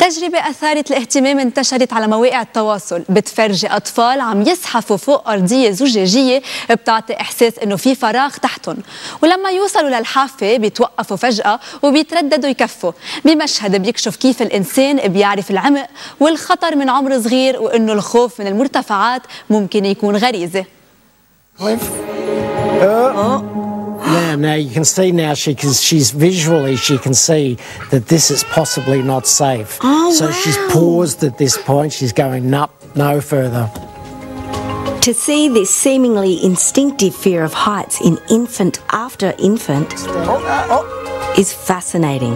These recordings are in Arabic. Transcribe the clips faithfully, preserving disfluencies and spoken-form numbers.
تجربة أثارت الاهتمام انتشرت على مواقع التواصل، بتفرجي أطفال عم يزحفوا فوق أرضية زجاجية بتعطي إحساس إنه في فراغ تحتهم، ولما يوصلوا للحافة بيتوقفوا فجأة وبيترددوا يكفوا، بمشهد بيكشف كيف الإنسان بيعرف العمق والخطر من عمر صغير، وإنه الخوف من المرتفعات ممكن يكون غريزة. Now, now you can see now she can, she's visually she can see that this is possibly not safe. Oh, so wow. she's paused at this point. She's going no, no further. To see this seemingly instinctive fear of heights in infant after infant Oh, oh. is fascinating.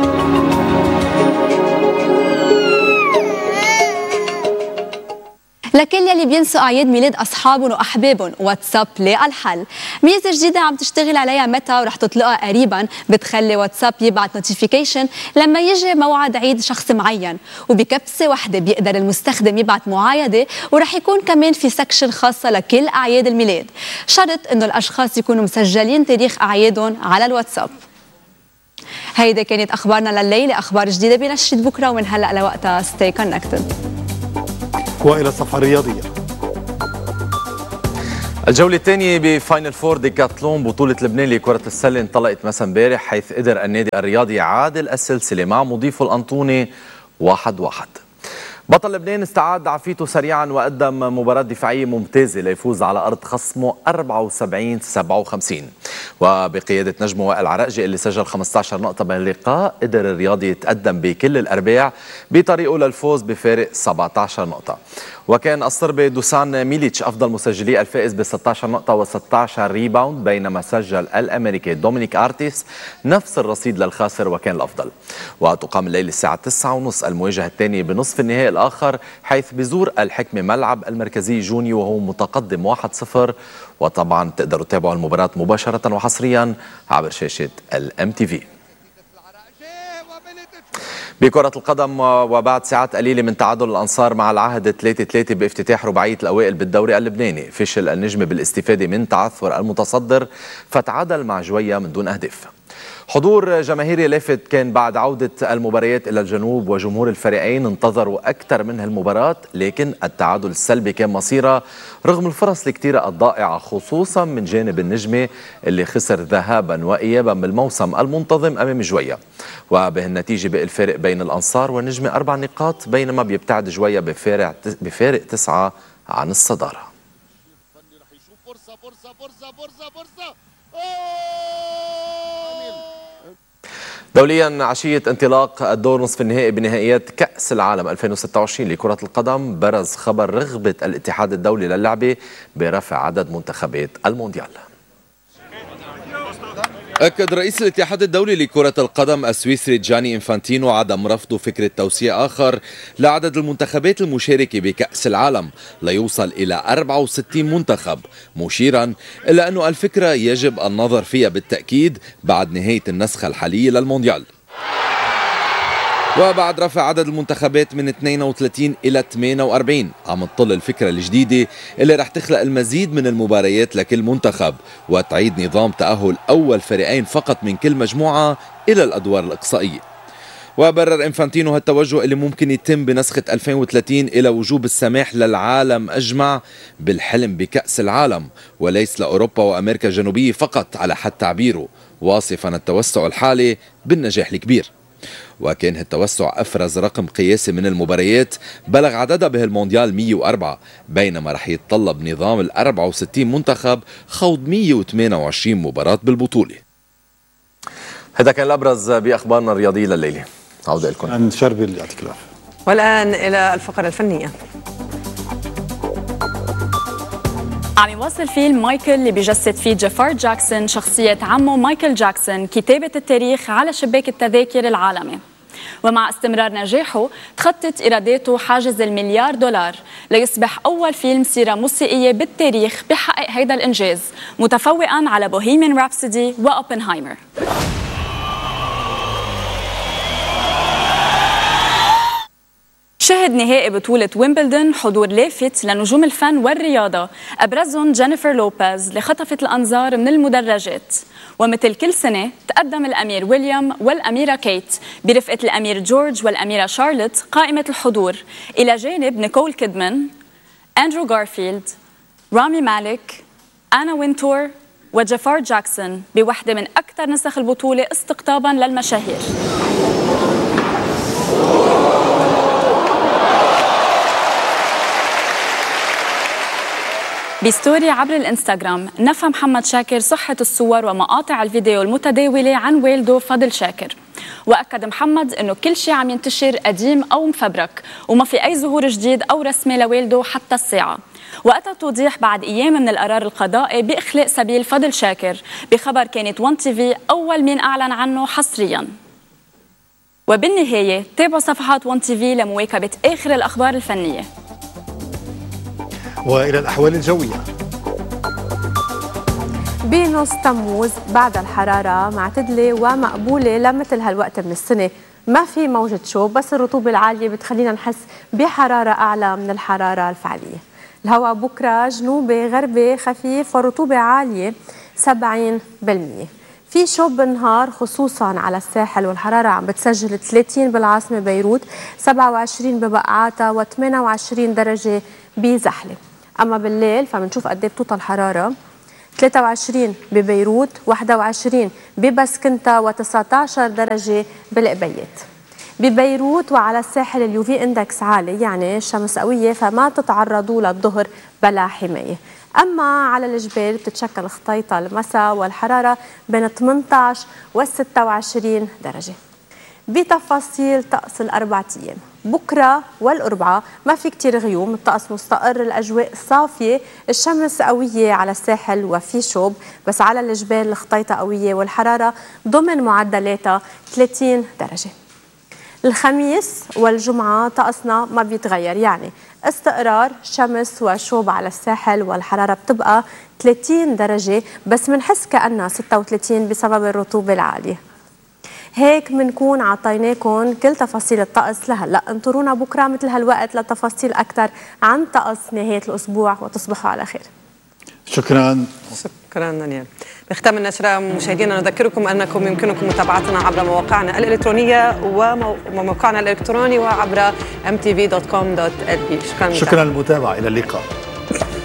لكل يلي بينسوا أعياد ميلاد أصحابهم وأحبابهم، واتساب لاقى الحل. ميزة جديدة عم تشتغل عليها متى ورح تطلقها قريبا، بتخلي واتساب يبعث نوتيفيكيشن لما يجي موعد عيد شخص معين، وبكبسة واحدة بيقدر المستخدم يبعث معايدة، ورح يكون كمان في سكشن خاصة لكل أعياد الميلاد، شرط إنه الأشخاص يكونوا مسجلين تاريخ أعيادهم على الواتساب. هيدا كانت أخبارنا لليلة، أخبار جديدة بنشرة بكرة، ومن هلأ لوقتها stay connected. وإلى الصفحة الرياضية. الجولة الثانية بفاينل فور ديكاتلون بطولة لبنان لكرة السلة انطلقت مساء امبارح، حيث قدر النادي الرياضي يعادل السلسلة مع مضيفه الأنطوني واحد واحد. بطل لبنان استعاد عافيته سريعا وقدم مباراة دفاعية ممتازة ليفوز على أرض خصمه أربعة وسبعين سبعة وخمسين، وبقيادة نجمه وائل عرقجي اللي سجل خمسة عشر نقطة باللقاء قدر الرياضي يتقدم بكل الأرباع بطريقه للفوز بفارق سبعة عشر نقطة. وكان الصربي دوسان ميليتش أفضل مسجلي الفائز ب ستة عشر نقطة و ستة عشر ريباوند، بينما سجل الأمريكي دومينيك آرتيس نفس الرصيد للخاسر وكان الأفضل. وتقام الليلة الساعة تسعة وثلاثين المواجهة الثانية بنصف النهائي الآخر، حيث بزور الحكمة ملعب المركزي جوني وهو متقدم واحد صفر. وطبعا تقدروا تتابعوا المباراة مباشرة وحصريا عبر شاشة الام تي في. بكرة القدم، وبعد ساعات قليلة من تعادل الأنصار مع العهد ثلاثة ثلاثة بافتتاح رباعية الأوائل بالدوري اللبناني، فشل النجم بالاستفادة من تعثر المتصدر فتعادل مع جوية من دون أهداف. حضور جماهيري لافت كان بعد عودة المباريات إلى الجنوب، وجمهور الفريقين انتظروا أكثر من هالمباراة، لكن التعادل السلبي كان مصيرها رغم الفرص الكثيرة الضائعة، خصوصا من جانب النجمة اللي خسر ذهابا وإيابا بالموسم المنتظم أمام جوية. وبهالنتيجة بقى الفارق بين الأنصار والنجمة أربع نقاط، بينما بيبتعد جوية بفارق بفارق تسعة عن الصدارة. فرصة فرصة فرصة فرصة فرصة دوليا، عشية انطلاق الدور نصف النهائي بنهائيات كأس العالم ألفين وستة وعشرين لكرة القدم، برز خبر رغبة الاتحاد الدولي للعبة برفع عدد منتخبات المونديال. أكد رئيس الاتحاد الدولي لكرة القدم السويسري جاني إنفانتينو عدم رفضه فكرة توسيع آخر لعدد المنتخبات المشاركة بكأس العالم ليوصل إلى أربعة وستين منتخب، مشيرا إلى أن الفكرة يجب النظر فيها بالتأكيد بعد نهاية النسخة الحالية للمونديال. وبعد رفع عدد المنتخبات من اثنين وثلاثين إلى ثمانية وأربعين عم تطل الفكرة الجديدة اللي رح تخلق المزيد من المباريات لكل منتخب، وتعيد نظام تأهل أول فريقين فقط من كل مجموعة إلى الأدوار الإقصائية. وبرر إنفانتينو هالتوجه اللي ممكن يتم بنسخة ألفين وثلاثين إلى وجوب السماح للعالم أجمع بالحلم بكأس العالم وليس لأوروبا وأمريكا الجنوبية فقط على حد تعبيره، واصفا التوسع الحالي بالنجاح الكبير. وكان هالتوسع أفرز رقم قياسي من المباريات بلغ عددها بهالمونديال مئة وأربعة، بينما رح يتطلب نظام ال أربعة وستين منتخب خوض مئة وثمانية وعشرين مباراة بالبطولة. هذا كان الأبرز بأخبارنا الرياضية لليلة. عودة لكم. عن شربل يعطيك العافية. والآن إلى الفقرة الفنية. عم يواصل فيلم مايكل اللي بيجسد فيه جيفار جاكسون شخصية عمه مايكل جاكسون كتابة التاريخ على شباك التذاكر العالمي، ومع استمرار نجاحه تخطت إيراداته حاجز المليار دولار ليصبح أول فيلم سيرة موسيقية بالتاريخ بحقق هيدا الإنجاز، متفوقا على بوهيميان رابسودي وأوبنهايمر. شهد شهد نهائي بطولة ويمبلدون حضور لافت لنجوم الفن والرياضة، أبرزهم جينيفر لوبيز اللي خطفت الأنظار من المدرجات. ومثل كل سنة تقدم الأمير ويليام والأميرة كيت برفقة الأمير جورج والأميرة شارلوت قائمة الحضور، إلى جانب نيكول كيدمان، أندرو غارفيلد، رامي مالك، أنا وينتور وجفار جاكسون بوحدة من أكثر نسخ البطولة استقطاباً للمشاهير. بستوري عبر الانستغرام نفى محمد شاكر صحة الصور ومقاطع الفيديو المتداولة عن والده فضل شاكر، وأكد محمد أنه كل شيء عم ينتشر قديم أو مفبرك وما في أي ظهور جديد أو رسمي لوالده حتى الساعة. وأتى توضيح بعد أيام من القرار القضائي بإخلاء سبيل فضل شاكر بخبر كانت وان تي في أول مين أعلن عنه حصرياً. وبالنهاية تابعوا صفحات وان تي في لمواكبة آخر الأخبار الفنية. وإلى الأحوال الجوية. بنص تموز بعد الحرارة معتدلة ومقبولة لمثل هالوقت من السنة، ما في موجة شوب بس الرطوبة العالية بتخلينا نحس بحرارة أعلى من الحرارة الفعلية. الهواء بكرة جنوبي غربي خفيف والرطوبة عالية سبعين بالمئة. في شوب بالنهار خصوصا على الساحل والحرارة عم بتسجل ثلاثين بالعاصمة بيروت، سبعة وعشرين ببقعاتها وثمانية وعشرين درجة بزحلة. أما بالليل فمنشوف قد ايه بتوطى الحرارة، ثلاثة وعشرين ببيروت، واحد وعشرين ببسكنتا وتسعة عشر درجة بالقبيات. ببيروت وعلى الساحل اليو في اندكس عالي، يعني الشمس قوية فما تتعرضوا للظهر بلا حماية. أما على الجبال بتتشكل خطيطة المساء والحرارة بين ثمانية عشر و ستة وعشرين درجة. بتفاصيل طقس الأربع أيام، بكرة والأربعاء ما في كتير غيوم، الطقس مستقر، الأجواء صافية، الشمس قوية على الساحل وفي شوب، بس على الجبال الخطيطة قوية والحرارة ضمن معدلاتها ثلاثين درجة. الخميس والجمعة طقسنا ما بيتغير، يعني استقرار، شمس وشوب على الساحل والحرارة بتبقى ثلاثين درجة، بس منحس كأنها ستة وثلاثين بسبب الرطوبة العالية. هيك منكون عطيناكم كل تفاصيل الطقس لهلا، انطرونا بكره مثل هالوقت لتفاصيل اكثر عن طقس نهايه الاسبوع وتصبحوا على خير. شكرا شكرا دانيال. نختم النشرة مشاهدينا، نذكركم أنكم يمكنكم متابعتنا عبر مواقعنا الإلكترونية وموقعنا الإلكتروني وعبر ام تي في دوت كوم دوت ال بي. شكرا شكرا للمتابعة، إلى اللقاء.